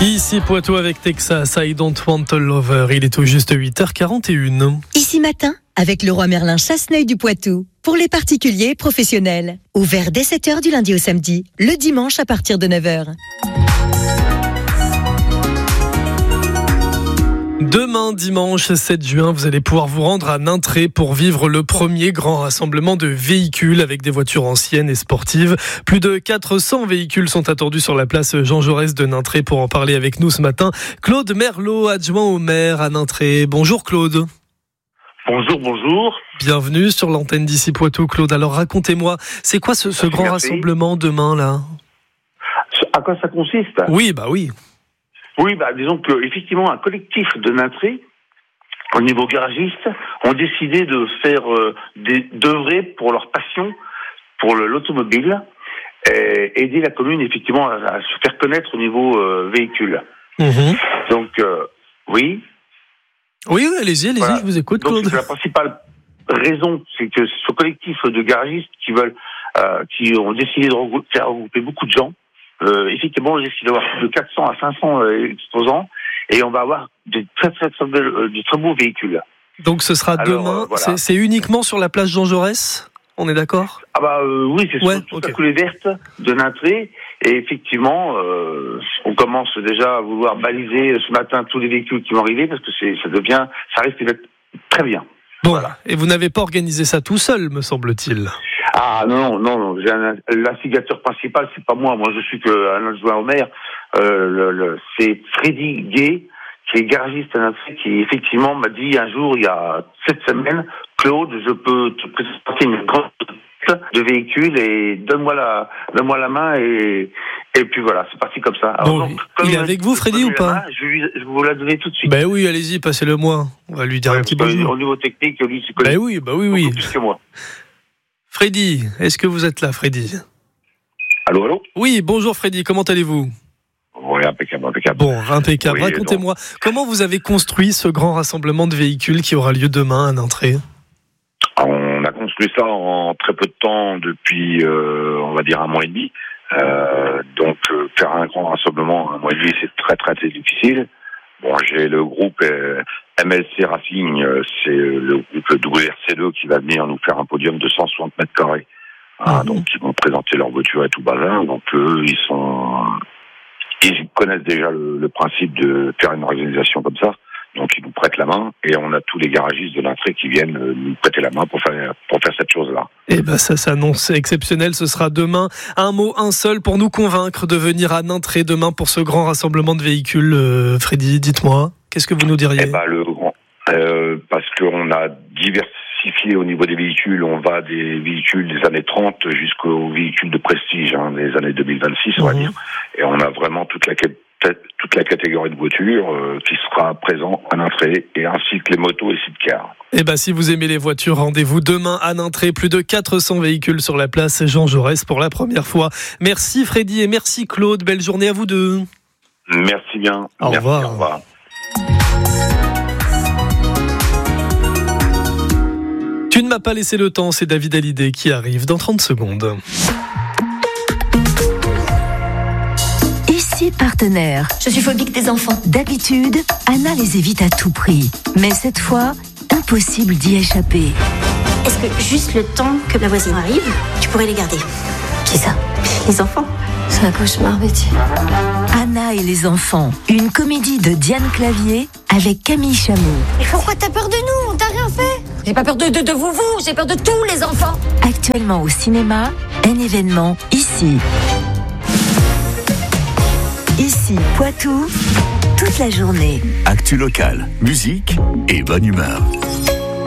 Ici Poitou avec Texas, I Don't Want a Lover. Il est tout juste 8h41. Ici Matin, avec Leroy Merlin Chasseneuil du Poitou. Pour les particuliers et professionnels. Ouvert dès 7h du lundi au samedi, le dimanche à partir de 9h. Demain, dimanche 7 juin, vous allez pouvoir vous rendre à Nintré pour vivre le premier grand rassemblement de véhicules avec des voitures anciennes et sportives. Plus de 400 véhicules sont attendus sur la place Jean Jaurès de Nintré. Pour en parler avec nous ce matin, Claude Merlot, adjoint au maire à Nintré. Bonjour Claude. Bonjour. Bienvenue sur l'antenne d'Ici Poitou, Claude. Alors racontez-moi, c'est quoi ce grand rassemblement demain là ? À quoi ça consiste ? Oui. Oui, disons que effectivement un collectif de Nintré, au niveau garagiste, ont décidé de faire d'œuvrer pour leur passion pour l'automobile, et aider la commune effectivement à se faire connaître au niveau véhicule. Donc oui. Oui, allez-y, voilà. Je vous écoute, Claude. Donc, la principale raison, c'est que ce collectif de garagistes qui ont décidé de faire regrouper beaucoup de gens. Effectivement, on décide d'avoir plus de 400 à 500 exposants, et on va avoir de très beaux véhicules. Donc ce sera demain. Voilà. C'est uniquement sur la place Jean Jaurès ? On est d'accord ? Oui, c'est sur toute la coulée verte de Nintré. Et effectivement, on commence déjà à vouloir baliser ce matin tous les véhicules qui vont arriver, parce que ça risque d'être très bien. Bon, voilà. Et vous n'avez pas organisé ça tout seul, me semble-t-il. Ah non. L'instigateur principal, c'est pas moi. Moi, je suis qu'un adjoint au maire. C'est Freddy Gay, qui est garagiste à Nintré, qui effectivement m'a dit un jour, il y a 7 semaines, Claude, je peux te présenter une grande de véhicules et donne-moi la main et puis voilà, c'est parti comme ça. Alors, bon, donc, il est avec vous, Freddy, ou pas ? Je vais vous la donner tout de suite. Ben oui, allez-y, passez-le moi. On va lui dire un petit bonjour. Au niveau technique, lui, c'est connu. Ben oui. Plus que moi. Freddy, est-ce que vous êtes là, Freddy ? Allô ? Oui, bonjour Freddy, comment allez-vous ? Oui, impeccable. Bon, impeccable. Oui, racontez-moi, comment vous avez construit ce grand rassemblement de véhicules qui aura lieu demain à Nintré ? On a construit ça en très peu de temps, depuis, on va dire, 1 mois et demi. Donc, faire un grand rassemblement en 1 mois et demi, c'est très, très, très difficile. Bon, j'ai le groupe MLC Racing, c'est le groupe WRC2 qui va venir nous faire un podium de 160 mètres carrés. Donc, ils vont présenter leur voiture et tout bazar. Donc, eux, ils connaissent déjà le principe de faire une organisation comme ça. Donc, ils nous prêtent la main, et on a tous les garagistes de Nintré qui viennent nous prêter la main pour faire cette chose-là. Eh ben, ça s'annonce exceptionnel. Ce sera demain. Un mot, un seul, pour nous convaincre de venir à Nintré demain pour ce grand rassemblement de véhicules. Freddy, dites-moi, qu'est-ce que vous nous diriez ? Parce qu'on a diversifié au niveau des véhicules. On va des véhicules des années 30 jusqu'aux véhicules de prestige, des années 2026, on va dire. Et on a vraiment toute la catégorie de voitures qui sera présent à Nintré, et ainsi que les motos et sidecars. Eh ben, si vous aimez les voitures, rendez-vous demain à Nintré. Plus de 400 véhicules sur la place Jean Jaurès pour la première fois. Merci Freddy et merci Claude. Belle journée à vous deux. Merci bien. Au revoir. Au revoir. Tu ne m'as pas laissé le temps, c'est David Hallyday qui arrive dans 30 secondes. Ici Partenaire. Je suis phobique des enfants. D'habitude, Anna les évite à tout prix. Mais cette fois, impossible d'y échapper. Est-ce que juste le temps que ma voisine arrive, tu pourrais les garder ? Qui ça ? Les enfants. C'est un cauchemar, Betty. Anna et les enfants. Une comédie de Diane Clavier avec Camille Chamou. Mais pourquoi t'as peur de nous ? On t'a rien fait ? J'ai pas peur de vous, j'ai peur de tous les enfants. Actuellement au cinéma, un événement ici. Ici, Poitou, toute la journée. Actu locale, musique et bonne humeur.